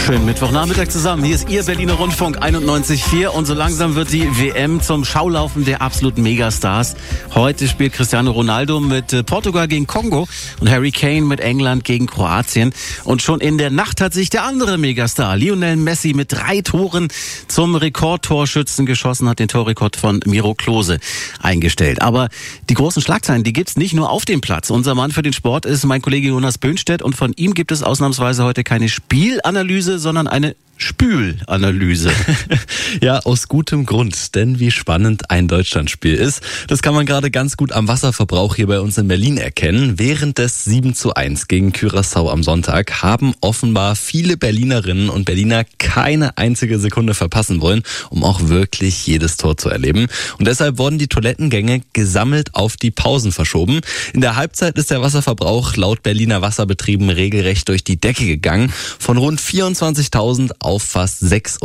Schönen Mittwochnachmittag zusammen. Hier ist Ihr Berliner Rundfunk 91.4 und so langsam wird die WM zum Schaulaufen der absoluten Megastars. Heute spielt Cristiano Ronaldo mit Portugal gegen Kongo und Harry Kane mit England gegen Kroatien. Und schon in der Nacht hat sich der andere Megastar, Lionel Messi, mit 3 Toren zum Rekordtorschützen geschossen, hat den Torrekord von Miro Klose eingestellt. Aber die großen Schlagzeilen, die gibt's nicht nur auf dem Platz. Unser Mann für den Sport ist mein Kollege Jonas Böhnstedt und von ihm gibt es ausnahmsweise heute keine Spielanalyse, sondern eine Spülanalyse. Ja, aus gutem Grund, denn wie spannend ein Deutschlandspiel ist, das kann man gerade ganz gut am Wasserverbrauch hier bei uns in Berlin erkennen. Während des 7:1 gegen Curaçao am Sonntag haben offenbar viele Berlinerinnen und Berliner keine einzige Sekunde verpassen wollen, um auch wirklich jedes Tor zu erleben. Und deshalb wurden die Toilettengänge gesammelt auf die Pausen verschoben. In der Halbzeit ist der Wasserverbrauch laut Berliner Wasserbetrieben regelrecht durch die Decke gegangen. Von rund 24.000 auf fast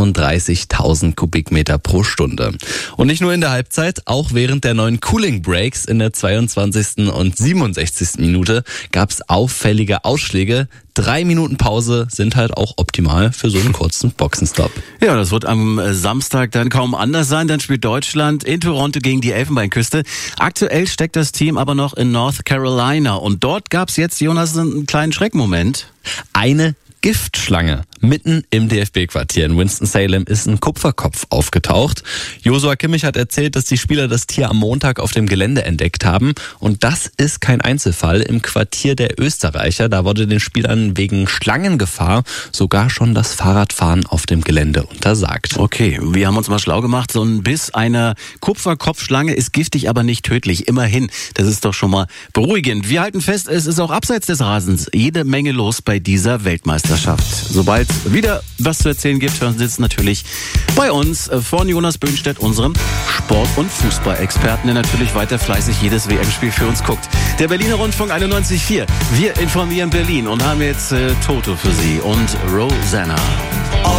36.000 Kubikmeter pro Stunde. Und nicht nur in der Halbzeit, auch während der 9 Cooling Breaks in der 22. und 67. Minute gab es auffällige Ausschläge. 3 Minuten Pause sind halt auch optimal für so einen kurzen Boxenstopp. Ja, das wird am Samstag dann kaum anders sein. Dann spielt Deutschland in Toronto gegen die Elfenbeinküste. Aktuell steckt das Team aber noch in North Carolina. Und dort gab es jetzt, Jonas, einen kleinen Schreckmoment. Eine Giftschlange. Mitten im DFB-Quartier in Winston-Salem ist ein Kupferkopf aufgetaucht. Josua Kimmich hat erzählt, dass die Spieler das Tier am Montag auf dem Gelände entdeckt haben. Und das ist kein Einzelfall. Im Quartier der Österreicher, da wurde den Spielern wegen Schlangengefahr sogar schon das Fahrradfahren auf dem Gelände untersagt. Okay, wir haben uns mal schlau gemacht. So ein Biss einer Kupferkopfschlange ist giftig, aber nicht tödlich. Immerhin, das ist doch schon mal beruhigend. Wir halten fest, es ist auch abseits des Rasens jede Menge los bei dieser Weltmeisterschaft. Sobald wieder was zu erzählen gibt, hören Sie jetzt natürlich bei uns von Jonas Böhnstedt, unserem Sport- und Fußballexperten, der natürlich weiter fleißig jedes WM-Spiel für uns guckt. Der Berliner Rundfunk 91.4. Wir informieren Berlin und haben jetzt Toto für Sie und Rosanna.